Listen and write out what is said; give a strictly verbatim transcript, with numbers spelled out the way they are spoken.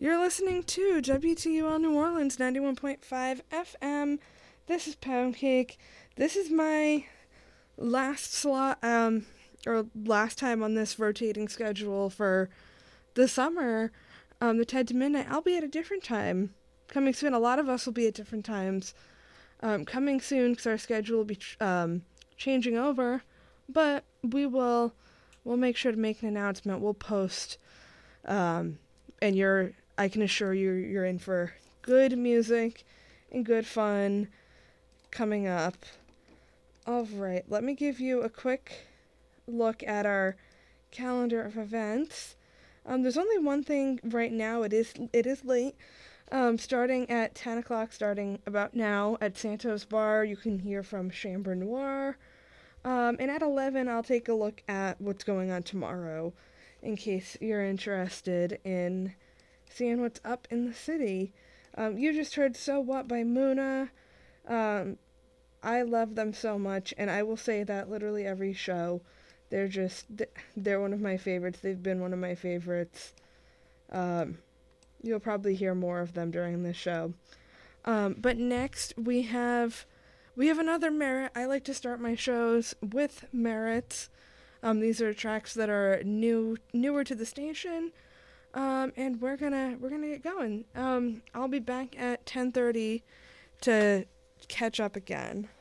You're listening to W T U L New Orleans ninety-one point five F M. This is Pound Cake. This is my last slot, um, or last time on this rotating schedule for the summer, um, the ten to midnight. I'll be at a different time. Coming soon. A lot of us will be at different times. Um, coming soon because our schedule will be um, changing over, but we will we'll make sure to make an announcement. We'll post, um, and you're I can assure you you're in for good music and good fun coming up. All right, let me give you a quick look at our calendar of events. Um, there's only one thing right now. It is it is late. Um, starting at ten o'clock, starting about now at Santos Bar, you can hear from Chambre Noir. Um, and at eleven, I'll take a look at what's going on tomorrow, in case you're interested in seeing what's up in the city. Um, you just heard So What by Muna. Um, I love them so much, and I will say that literally every show. They're just, they're one of my favorites. They've been one of my favorites. Um... You'll probably hear more of them during this show. Um, but next, we have we have another merit. I like to start my shows with merits. Um, these are tracks that are new newer to the station, um, and we're gonna we're gonna get going. Um, I'll be back at ten thirty to catch up again.